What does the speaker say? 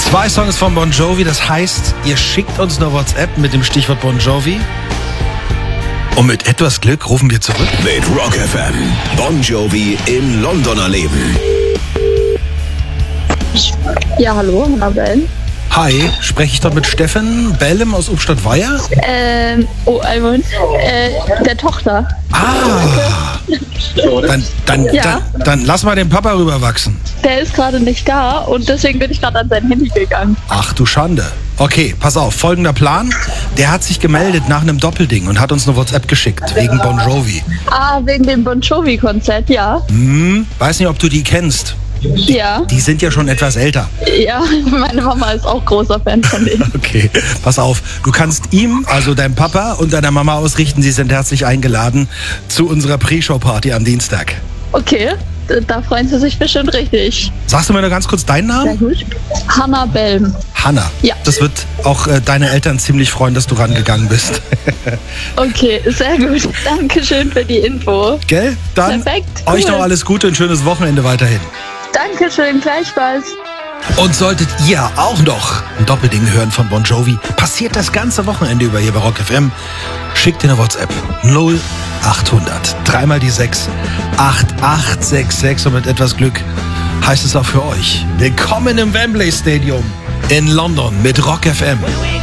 2 Songs von Bon Jovi, das heißt, ihr schickt uns eine WhatsApp mit dem Stichwort Bon Jovi. Und mit etwas Glück rufen wir zurück. Mit Rock FM. Bon Jovi im Londoner Leben. Ja, hallo, Hannah Bellem. Hi, spreche ich dort mit Steffen Bellem aus Ubstadt-Weiher? Einen Moment. Der Tochter. Dann lass mal den Papa rüberwachsen. Der ist gerade nicht da und deswegen bin ich gerade an sein Handy gegangen. Ach du Schande. Okay, pass auf, folgender Plan. Der hat sich gemeldet nach einem Doppelding und hat uns eine WhatsApp geschickt, wegen Bon Jovi. Wegen dem Bon Jovi-Konzert, ja. Weiß nicht, ob du die kennst. Ja. Die sind ja schon etwas älter. Ja, meine Mama ist auch großer Fan von denen. Okay, pass auf. Du kannst ihm, also deinem Papa und deiner Mama ausrichten, sie sind herzlich eingeladen zu unserer Pre-Show-Party am Dienstag. Okay, da freuen sie sich bestimmt richtig. Sagst du mir nur ganz kurz deinen Sehr Namen? gut. Hannah Bellem. Hanna. Ja. Das wird auch deine Eltern ziemlich freuen, dass du rangegangen bist. Okay, sehr gut. Dankeschön für die Info. Gell? Dann Perfekt, euch cool. noch alles Gute und schönes Wochenende weiterhin. Dankeschön, gleichfalls. Und solltet ihr auch noch ein Doppelding hören von Bon Jovi, passiert das ganze Wochenende über hier bei Rock FM, schickt ihr eine WhatsApp 0800 3 die 6 8866 und mit etwas Glück heißt es auch für euch. Willkommen im Wembley Stadium in London mit Rock FM.